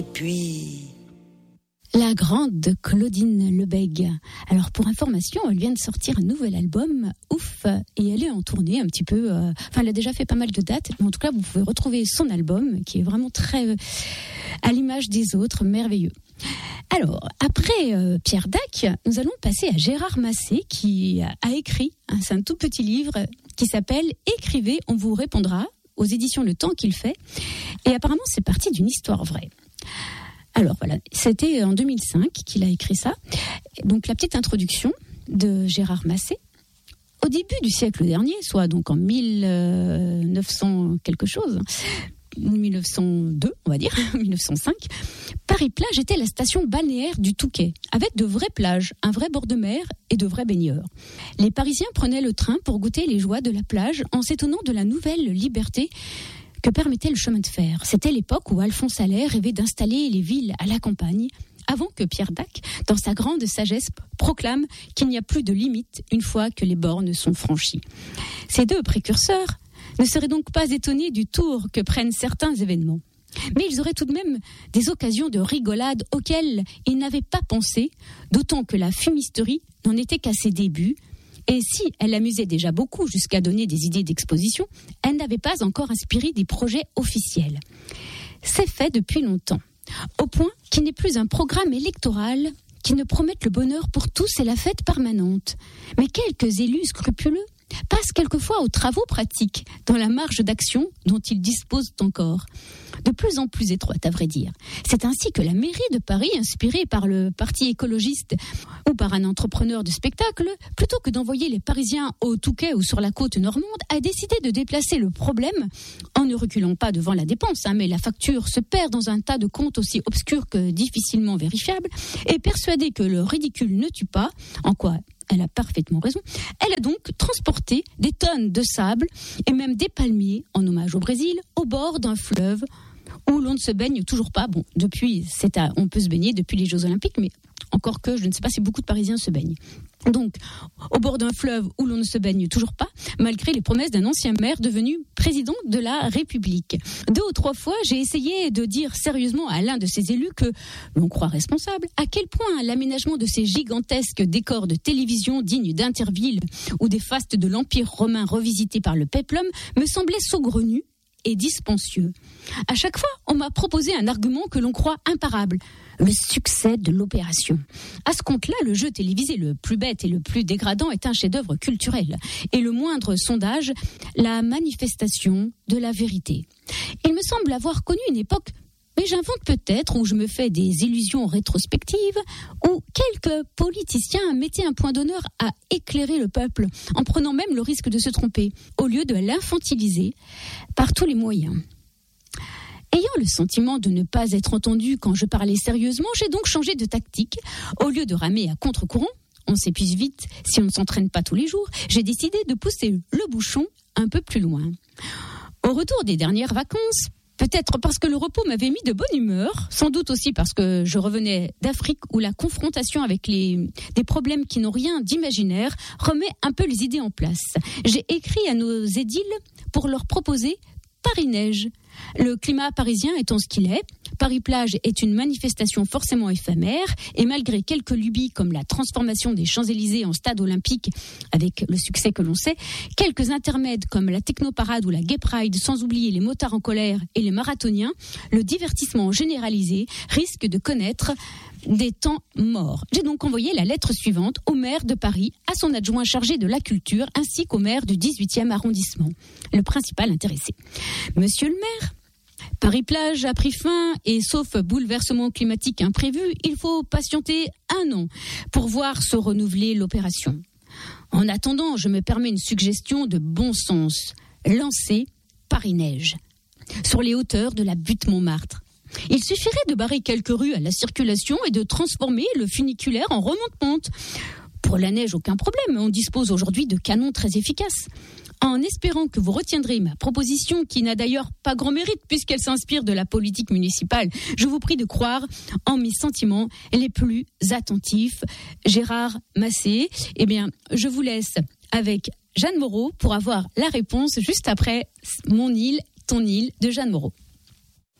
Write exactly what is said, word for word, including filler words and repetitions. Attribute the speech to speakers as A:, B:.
A: Puis...
B: La grande Claudine Lebègue. Alors pour information, elle vient de sortir un nouvel album, Ouf, et elle est en tournée un petit peu, euh, enfin elle a déjà fait pas mal de dates, mais en tout cas vous pouvez retrouver son album qui est vraiment très euh, à l'image des autres, merveilleux. Alors après euh, Pierre Dac, nous allons passer à Gérard Massé qui a, a écrit, hein, c'est un tout petit livre qui s'appelle « Écrivez, on vous répondra » aux éditions Le Temps qu'il fait, et apparemment c'est parti d'une histoire vraie. Alors voilà, c'était en deux mille cinq qu'il a écrit ça. Donc la petite introduction de Gérard Massé. Au début du siècle dernier, soit donc en mille neuf cents quelque chose, mille neuf cent deux on va dire, mille neuf cent cinq, Paris-Plage était la station balnéaire du Touquet, avec de vraies plages, un vrai bord de mer et de vrais baigneurs. Les Parisiens prenaient le train pour goûter les joies de la plage en s'étonnant de la nouvelle liberté que permettait le chemin de fer. C'était l'époque où Alphonse Allais rêvait d'installer les villes à la campagne, avant que Pierre Dac, dans sa grande sagesse, proclame qu'il n'y a plus de limite une fois que les bornes sont franchies. Ces deux précurseurs ne seraient donc pas étonnés du tour que prennent certains événements. Mais ils auraient tout de même des occasions de rigolade auxquelles ils n'avaient pas pensé, d'autant que la fumisterie n'en était qu'à ses débuts. Et si elle amusait déjà beaucoup jusqu'à donner des idées d'exposition, elle n'avait pas encore inspiré des projets officiels. C'est fait depuis longtemps, au point qu'il n'est plus un programme électoral qui ne promette le bonheur pour tous et la fête permanente. Mais quelques élus scrupuleux passent quelquefois aux travaux pratiques dans la marge d'action dont ils disposent encore. De plus en plus étroite, à vrai dire. C'est ainsi que la mairie de Paris, inspirée par le parti écologiste ou par un entrepreneur de spectacle, plutôt que d'envoyer les Parisiens au Touquet ou sur la côte normande, a décidé de déplacer le problème en ne reculant pas devant la dépense, hein, mais la facture se perd dans un tas de comptes aussi obscurs que difficilement vérifiables, et persuadée que le ridicule ne tue pas, en quoi elle a parfaitement raison, elle a donc transporté des tonnes de sable et même des palmiers, en hommage au Brésil, au bord d'un fleuve où l'on ne se baigne toujours pas. Bon, depuis, c'est à, on peut se baigner depuis les Jeux Olympiques, mais encore que je ne sais pas si beaucoup de Parisiens se baignent. Donc, au bord d'un fleuve où l'on ne se baigne toujours pas, malgré les promesses d'un ancien maire devenu président de la République. Deux ou trois fois, j'ai essayé de dire sérieusement à l'un de ces élus que l'on croit responsable, à quel point l'aménagement de ces gigantesques décors de télévision dignes d'Interville ou des fastes de l'Empire romain revisités par le péplum me semblait saugrenu et dispensieux. À chaque fois, on m'a proposé un argument que l'on croit imparable, le succès de l'opération. À ce compte-là, le jeu télévisé le plus bête et le plus dégradant est un chef-d'œuvre culturel. Et le moindre sondage, la manifestation de la vérité. Il me semble avoir connu une époque, mais j'invente peut-être, où je me fais des illusions rétrospectives, où quelques politiciens mettaient un point d'honneur à éclairer le peuple, en prenant même le risque de se tromper, au lieu de l'infantiliser par tous les moyens. Ayant le sentiment de ne pas être entendu quand je parlais sérieusement, j'ai donc changé de tactique. Au lieu de ramer à contre-courant, on s'épuise vite si on ne s'entraîne pas tous les jours, j'ai décidé de pousser le bouchon un peu plus loin. Au retour des dernières vacances, peut-être parce que le repos m'avait mis de bonne humeur, sans doute aussi parce que je revenais d'Afrique où la confrontation avec les, des problèmes qui n'ont rien d'imaginaire remet un peu les idées en place. J'ai écrit à nos édiles pour leur proposer Paris-Neige. Le climat parisien étant ce qu'il est, Paris-Plage est une manifestation forcément éphémère et malgré quelques lubies comme la transformation des Champs-Élysées en stade olympique avec le succès que l'on sait, quelques intermèdes comme la technoparade ou la gay pride sans oublier les motards en colère et les marathoniens, le divertissement généralisé risque de connaître des temps morts. J'ai donc envoyé la lettre suivante au maire de Paris, à son adjoint chargé de la culture, ainsi qu'au maire du dix-huitième arrondissement, le principal intéressé. Monsieur le maire, Paris-Plage a pris fin et sauf bouleversement climatique imprévu, il faut patienter un an pour voir se renouveler l'opération. En attendant, je me permets une suggestion de bon sens. Lancer Paris-Neige sur les hauteurs de la butte Montmartre. Il suffirait de barrer quelques rues à la circulation et de transformer le funiculaire en remonte-pente. Pour la neige, aucun problème, on dispose aujourd'hui de canons très efficaces. En espérant que vous retiendrez ma proposition, qui n'a d'ailleurs pas grand mérite puisqu'elle s'inspire de la politique municipale, je vous prie de croire en mes sentiments les plus attentifs. Gérard Massé, eh bien, je vous laisse avec Jeanne Moreau pour avoir la réponse juste après Mon île, ton île de Jeanne Moreau.